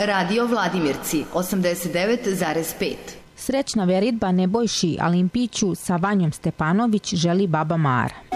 Radio Vladimirci 89,5. Srećna veritba Nebojši Alimpiću sa Vanjom Stepanović želi baba Mara.